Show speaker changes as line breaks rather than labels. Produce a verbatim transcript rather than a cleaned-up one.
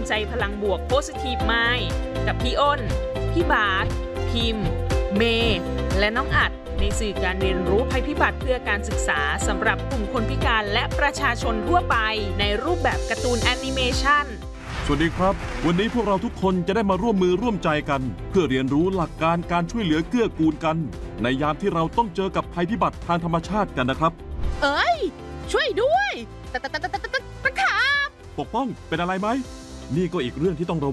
ใจพลังบวก Positive Mind กับพี่อ้น พี่บาสพิมพ์ เมย์และน้องอัดในสื่อการเรียนรู้ภัยพิบัติเพื่อการศึกษาสำหรับกลุ่มคนพิการและประชาชนทั่วไปในรูปแบบการ์ตูนแอนิเมชัน
สวัสดีครับวันนี้พวกเราทุกคนจะได้มาร่วมมือร่วมใจกันเพื่อเรียนรู้หลักการการช่วยเหลือเกื้อกูลกันในยามที่เราต้องเจอกับภัยพิบัติทางธรรมชาติกันนะครับ
เอ้ยช่วยด้วยตะตะตะตะตะตะตะขาบ
ปกป้องเป็นอะไรไหมนี่ก็อีกเรื่องที่ต้องระ